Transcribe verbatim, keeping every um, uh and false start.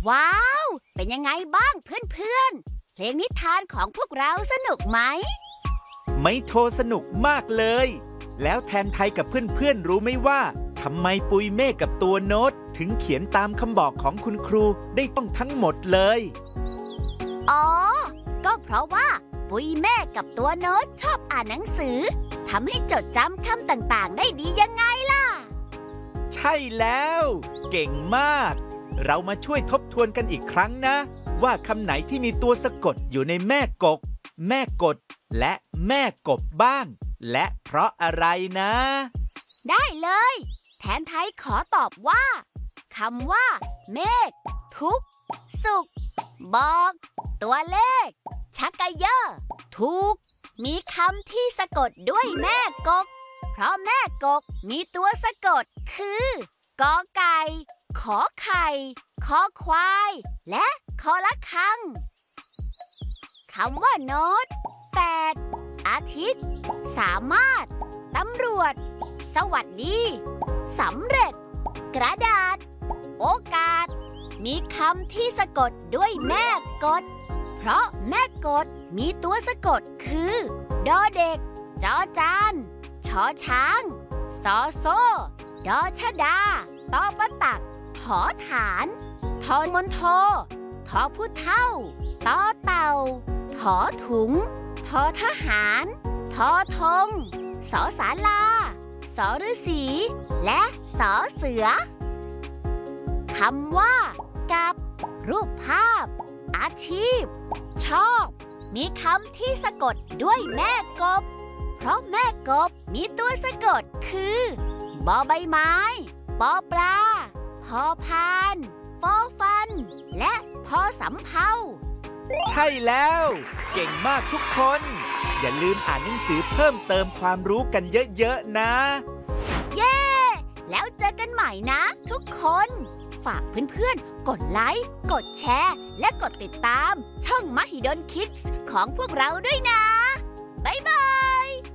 ว้าวเป็นยังไงบ้างเพื่อนๆเพลงนิทานของพวกเราสนุกไหมไม่โทรสนุกมากเลยแล้วแทนไทยกับเพื่อนๆรู้ไหมว่าทำไมปุยเมฆกับตัวโน้ตถึงเขียนตามคำบอกของคุณครูได้ต้องทั้งหมดเลยอ๋อก็เพราะว่าปุยเมฆกับตัวโน้ตชอบอ่านหนังสือทำให้จดจำคำต่างๆได้ดียังไงล่ะใช่แล้วเก่งมากเรามาช่วยทบทวนกันอีกครั้งนะว่าคำไหนที่มีตัวสะกดอยู่ในแม่กกแม่กดและแม่กบบ้างและเพราะอะไรนะได้เลยแทนไทยขอตอบว่าคำว่าเมฆทุกสุขบอกตัวเลขชักกะเยอะถูกมีคำที่สะกดด้วยแม่กกเพราะแม่กกมีตัวสะกดคือกอไก่ขอไข่คอควายและคอละคังคำว่าโน้ตแฝดอาทิตย์สามารถตำรวจสวัสดีสำเร็จกระดาษโอกาสมีคำที่สะกดด้วยแม่กดเพราะแม่กดมีตัวสะกดคือดอเด็กจอจานชอช้างซอโซ่ดอชดาตอปะตักถอฐานทอมนโททอผู้เฒ่าตอเต่าถอถุงทอทหารทอธงสอศาลาสอฤาษีและสอเสือคำว่ากับรูปภาพอาชีพชอบมีคำที่สะกดด้วยแม่กบเพราะแม่กบมีตัวสะกดคือบอใบไม้ปอปลาพอพานฟอฟันและพอสำเภาใช่แล้วเก่งมากทุกคนอย่าลืมอ่านหนังสือเพิ่มเติมความรู้กันเยอะๆนะเย้แล้วเจอกันใหม่นะทุกคนฝากเพื่อนๆกดไลค์กดแชร์และกดติดตามช่องมหิดล Kids ของพวกเราด้วยนะบ๊ายบาย